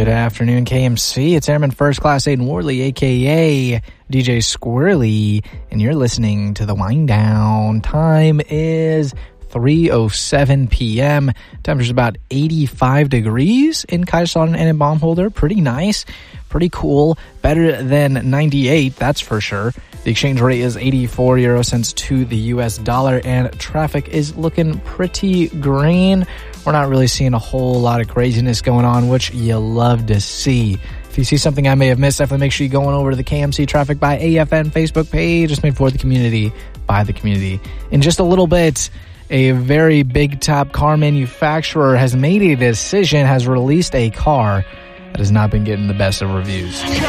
Good afternoon, KMC. It's Airman First Class Aiden Worley, a.k.a. DJ Squirrely, and you're listening to The Wind Down. Time is 3:07 p.m. Temperature's about 85 degrees in Kaiserslautern and in Baumholder. Pretty nice, pretty cool. Better than 98, that's for sure. The exchange rate is 84 euro cents to the US dollar, and traffic is looking pretty green. We're not really seeing a whole lot of craziness going on, which you love to see. If you see something I may have missed, definitely make sure you go on over to the KMC Traffic by AFN Facebook page. It's made for the community, by the community. In just a little bit, a very big top car manufacturer has made a decision, has released a car that has not been getting the best of reviews.